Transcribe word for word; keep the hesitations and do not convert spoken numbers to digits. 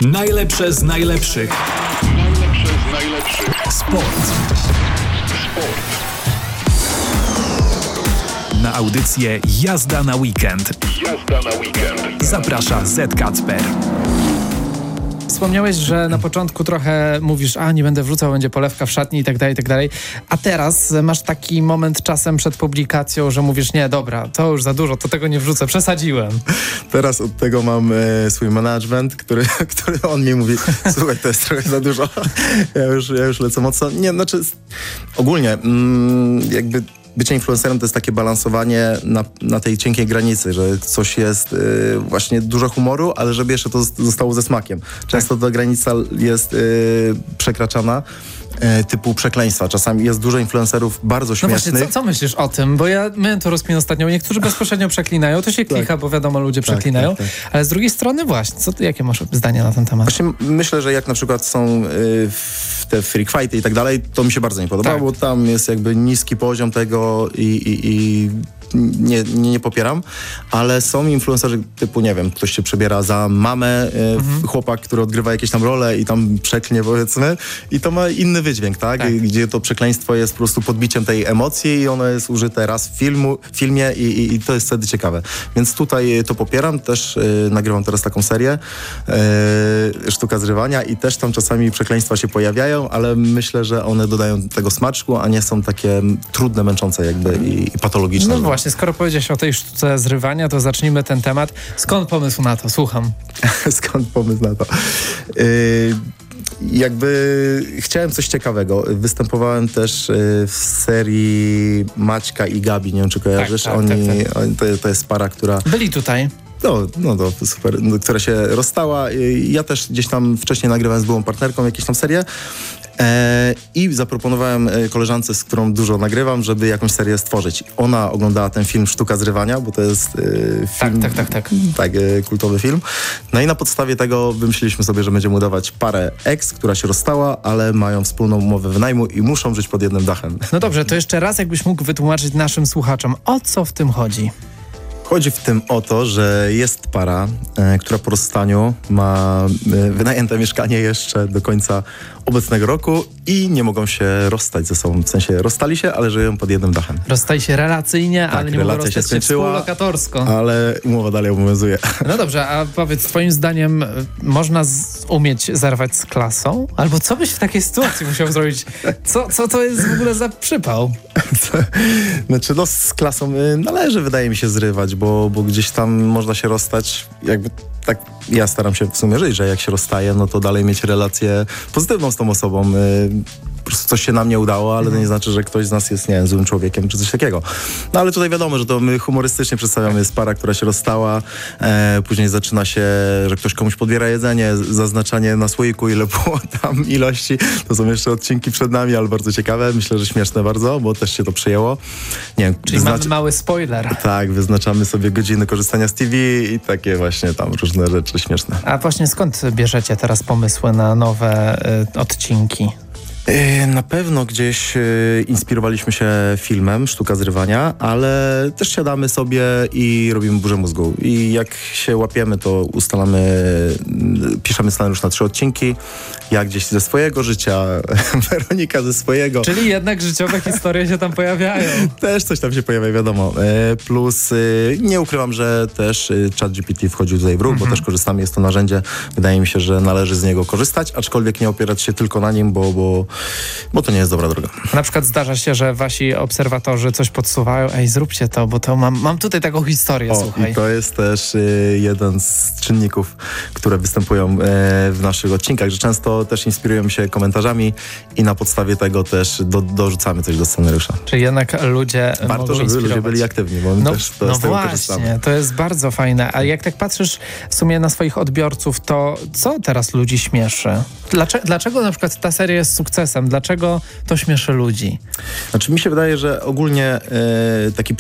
Najlepsze z najlepszych. Najlepsze z najlepszych. Sport. Sport. Na audycję Jazda na weekend. Jazda na weekend. Zaprasza Z Kacper. Wspomniałeś, że na początku trochę mówisz, a nie będę wrzucał, będzie polewka w szatni i tak dalej, i tak dalej. A teraz masz taki moment czasem przed publikacją, że mówisz, nie, dobra, to już za dużo, to tego nie wrzucę, przesadziłem. Teraz od tego mam e, swój management, który, który on mi mówi, słuchaj, to jest trochę za dużo. Ja już, ja już lecę mocno. Nie, znaczy ogólnie mm, jakby bycie influencerem to jest takie balansowanie na, na tej cienkiej granicy, że coś jest y, właśnie dużo humoru, ale żeby jeszcze to zostało ze smakiem. Często ta granica jest y, przekraczana. Typu przekleństwa. Czasami jest dużo influencerów bardzo śmiesznych. No właśnie, co, co myślisz o tym? Bo ja miałem to rozkminę ostatnio. Niektórzy bezpośrednio przeklinają, to się klika, tak. Bo wiadomo, ludzie tak, przeklinają. Tak, tak. Ale z drugiej strony właśnie, co, jakie masz zdanie na ten temat? Właśnie myślę, że jak na przykład są y, te freak fighty i tak dalej, to mi się bardzo nie podoba, tak. Bo tam jest jakby niski poziom tego i, i, i nie, nie, nie popieram, ale są influencerzy typu, nie wiem, ktoś się przebiera za mamę, y, mhm. chłopak, który odgrywa jakieś tam role i tam przeknie, powiedzmy, i to ma inny wydźwięk, tak? tak. Gdzie to przekleństwo jest po prostu podbiciem tej emocji i ono jest użyte raz w filmu, filmie i, i, i to jest wtedy ciekawe. Więc tutaj to popieram, też y, nagrywam teraz taką serię y, Sztuka zrywania i też tam czasami przekleństwa się pojawiają, ale myślę, że one dodają tego smaczku, a nie są takie trudne, męczące jakby i, i patologiczne. No właśnie, skoro powiedziałeś o tej sztuce zrywania, to zacznijmy ten temat. Skąd pomysł na to? Słucham. Skąd pomysł na to? Y, Jakby chciałem coś ciekawego. Występowałem też w serii Maćka i Gabi, nie wiem czy kojarzysz. Tak, tak, oni, tak, tak. oni to, to jest para, która... Byli tutaj. No, no to super, no, która się rozstała. Ja też gdzieś tam wcześniej nagrywałem z byłą partnerką jakieś tam serię. E, I zaproponowałem koleżance, z którą dużo nagrywam, żeby jakąś serię stworzyć. Ona oglądała ten film Sztuka zrywania, bo to jest e, film... Tak, tak, tak, tak. Tak, e, kultowy film. No i na podstawie tego wymyśliliśmy sobie, że będziemy udawać parę ex, która się rozstała, ale mają wspólną umowę wynajmu i muszą żyć pod jednym dachem. No dobrze, to jeszcze raz jakbyś mógł wytłumaczyć naszym słuchaczom, o co w tym chodzi? Chodzi w tym o to, że jest para, e, która po rozstaniu ma e, wynajęte mieszkanie jeszcze do końca obecnego roku i nie mogą się rozstać ze sobą. W sensie rozstali się, ale żyją pod jednym dachem. Rozstali się relacyjnie, tak, ale nie mogą rozstać się, się skończyła, współlokatorsko. Ale umowa dalej obowiązuje. No dobrze, a powiedz, twoim zdaniem można z, umieć zerwać z klasą? Albo co byś w takiej sytuacji musiał zrobić? Co, co to jest w ogóle za przypał? Znaczy no z klasą y, należy, wydaje mi się, zrywać, bo, bo gdzieś tam można się rozstać, jakby tak ja staram się w sumie żyć, że jak się rozstaję, no to dalej mieć relację pozytywną z tą osobą. Y, po prostu coś się nam nie udało, ale to nie znaczy, że ktoś z nas jest, nie wiem, złym człowiekiem czy coś takiego. No ale tutaj wiadomo, że to my humorystycznie przedstawiamy, jest para, która się rozstała, e, później zaczyna się, że ktoś komuś podbiera jedzenie, zaznaczanie na słoiku, ile było tam ilości. To są jeszcze odcinki przed nami, ale bardzo ciekawe, myślę, że śmieszne bardzo, bo też się to przyjęło. Nie wiem, Czyli wyznacz... mamy mały spoiler. Tak, wyznaczamy sobie godziny korzystania z T V i takie właśnie tam różne rzeczy śmieszne. A właśnie skąd bierzecie teraz pomysły na nowe y, odcinki? Na pewno gdzieś inspirowaliśmy się filmem Sztuka zrywania, ale też siadamy sobie i robimy burzę mózgu. I jak się łapiemy, to ustalamy, piszemy scenariusz na trzy odcinki. Ja gdzieś ze swojego życia, Weronika ze swojego. Czyli jednak życiowe historie się tam pojawiają. Też coś tam się pojawia, wiadomo. Plus nie ukrywam, że też ChatGPT wchodził tutaj w ruch, mhm. bo też korzystamy, jest to narzędzie. Wydaje mi się, że należy z niego korzystać, aczkolwiek nie opierać się tylko na nim, bo, bo Bo to nie jest dobra droga. Na przykład zdarza się, że wasi obserwatorzy coś podsuwają, ej, zróbcie to, bo to mam, mam tutaj taką historię, o, słuchaj. I to jest też y, jeden z czynników, które występują y, w naszych odcinkach, że często też inspirujemy się komentarzami i na podstawie tego też do, dorzucamy coś do scenariusza. Czyli jednak ludzie Warto, mogą żeby ludzie byli aktywni, bo my no, też to, no z tego właśnie, korzystamy. To jest bardzo fajne. A jak tak patrzysz w sumie na swoich odbiorców, to co teraz ludzi śmieszy? Dlaczego, dlaczego na przykład ta seria jest sukcesem? Dlaczego to śmieszy ludzi? Znaczy mi się wydaje, że ogólnie e, taki